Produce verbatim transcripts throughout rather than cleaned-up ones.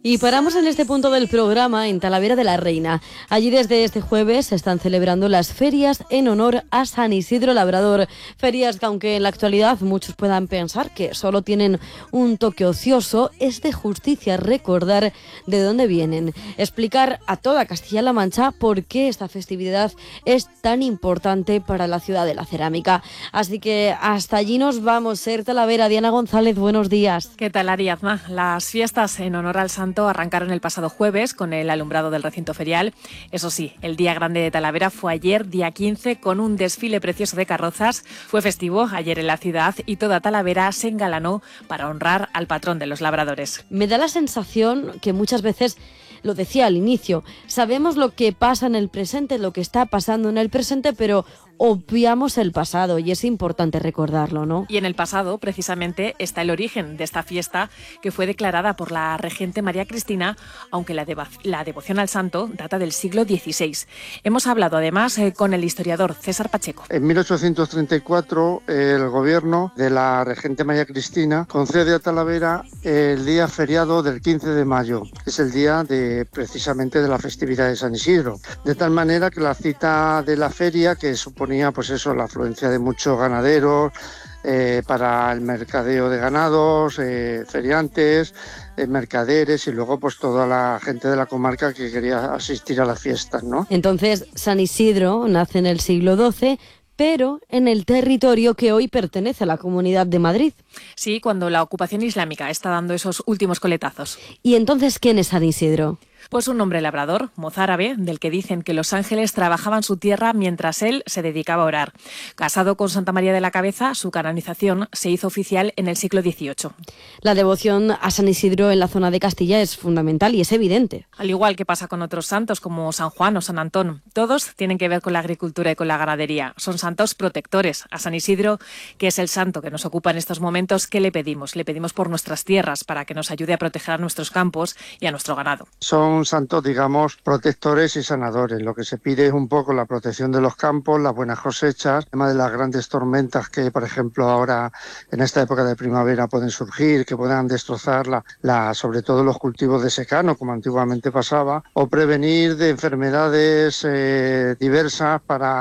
Y paramos en este punto del programa en Talavera de la Reina. Allí desde este jueves se están celebrando las ferias en honor a San Isidro Labrador. Ferias que, aunque en la actualidad muchos puedan pensar que solo tienen un toque ocioso, es de justicia recordar de dónde vienen. Explicar a toda Castilla-La Mancha por qué esta festividad es tan importante para la ciudad de la cerámica. Así que hasta allí nos vamos. Ser Talavera, Diana González, buenos días. ¿Qué tal, Ariadna? Las fiestas en honor al santo arrancaron el pasado jueves con el alumbrado del recinto ferial. Eso sí, el día grande de Talavera fue ayer, día quince, con un desfile precioso de carrozas. Fue festivo ayer en la ciudad y toda Talavera se engalanó para honrar al patrón de los labradores. Me da la sensación que muchas veces, lo decía al inicio, sabemos lo que pasa en el presente, lo que está pasando en el presente, pero obviamos el pasado y es importante recordarlo, ¿no? Y en el pasado, precisamente, está el origen de esta fiesta, que fue declarada por la regente María Cristina, aunque la, deva- la devoción al santo data del siglo dieciséis. Hemos hablado además eh, con el historiador César Pacheco. En mil ochocientos treinta y cuatro, eh, el gobierno de la regente María Cristina concede a Talavera el día feriado del quince de mayo, que es el día de precisamente de la festividad de San Isidro. De tal manera que la cita de la feria, que suponía pues eso, la afluencia de muchos ganaderos eh, para el mercadeo de ganados, eh, feriantes, eh, mercaderes y luego pues toda la gente de la comarca que quería asistir a las fiestas, ¿no? Entonces, San Isidro nace en el siglo doce, pero en el territorio que hoy pertenece a la Comunidad de Madrid. Sí, cuando la ocupación islámica está dando esos últimos coletazos. ¿Y entonces quién es San Isidro? Pues un hombre labrador, mozárabe, del que dicen que los ángeles trabajaban su tierra mientras él se dedicaba a orar. Casado con Santa María de la Cabeza, su canonización se hizo oficial en el siglo dieciocho. La devoción a San Isidro en la zona de Castilla es fundamental y es evidente. Al igual que pasa con otros santos como San Juan o San Antón, todos tienen que ver con la agricultura y con la ganadería. Son santos protectores. A San Isidro, que es el santo que nos ocupa en estos momentos, ¿qué le pedimos? Le pedimos por nuestras tierras, para que nos ayude a proteger a nuestros campos y a nuestro ganado. Son santos, digamos, protectores y sanadores. Lo que se pide es un poco la protección de los campos, las buenas cosechas, el tema de las grandes tormentas que, por ejemplo, ahora en esta época de primavera pueden surgir, que puedan destrozar la, la, sobre todo los cultivos de secano, como antiguamente pasaba, o prevenir de enfermedades eh, diversas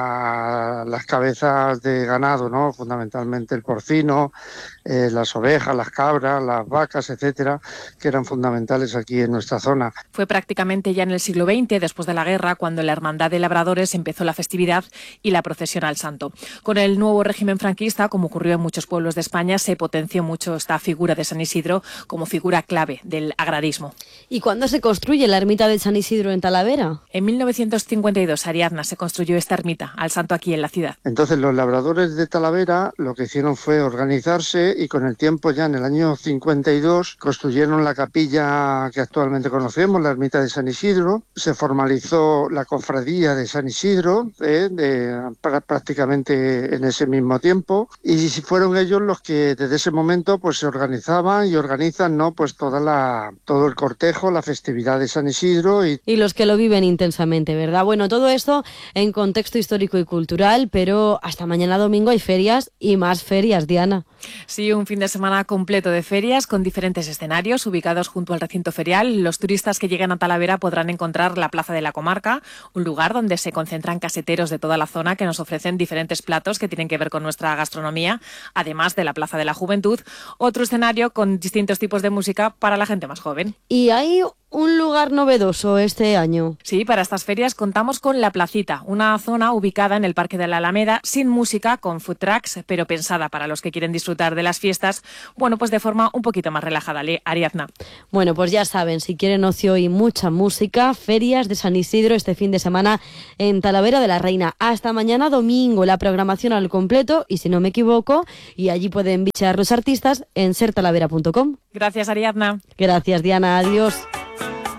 para las cabezas de ganado, ¿no? Fundamentalmente el porcino, eh, las ovejas, las cabras, las vacas, etcétera, que eran fundamentales aquí en nuestra zona. Fue prácticamente ya en el siglo veinte, después de la guerra, cuando la Hermandad de Labradores empezó la festividad y la procesión al santo. Con el nuevo régimen franquista, como ocurrió en muchos pueblos de España, se potenció mucho esta figura de San Isidro como figura clave del agrarismo. ¿Y cuándo se construye la ermita de San Isidro en Talavera? En mil novecientos cincuenta y dos, Ariadna, se construyó esta ermita al santo aquí en la ciudad. Entonces los labradores de Talavera lo que hicieron fue organizarse y con el tiempo, ya en el año cincuenta y dos, construyeron la capilla que actualmente conocemos, la ermita de San Isidro. Se formalizó la cofradía de San Isidro eh, de, para, prácticamente en ese mismo tiempo, y fueron ellos los que desde ese momento pues se organizaban y organizan, ¿no?, pues toda la todo el cortejo, la festividad de San Isidro y... y los que lo viven intensamente, ¿verdad? Bueno, todo esto en contexto histórico y cultural, pero hasta mañana domingo hay ferias y más ferias, Diana. Sí, un fin de semana completo de ferias con diferentes escenarios ubicados junto al recinto ferial. Los turistas que lleguen a Talavera podrán encontrar la Plaza de la Comarca, un lugar donde se concentran caseteros de toda la zona que nos ofrecen diferentes platos que tienen que ver con nuestra gastronomía, además de la Plaza de la Juventud, otro escenario con distintos tipos de música para la gente más joven. Y hay un lugar novedoso este año. Sí, para estas ferias contamos con La Placita, una zona ubicada en el Parque de la Alameda, sin música, con food trucks, pero pensada para los que quieren disfrutar de las fiestas, bueno, pues de forma un poquito más relajada, Ariadna. Bueno, pues ya saben, si quieren ocio y mucha música, ferias de San Isidro este fin de semana en Talavera de la Reina. Hasta mañana domingo, la programación al completo, y si no me equivoco, y allí pueden bichear los artistas en ser talavera punto com. Gracias, Ariadna. Gracias, Diana. Adiós.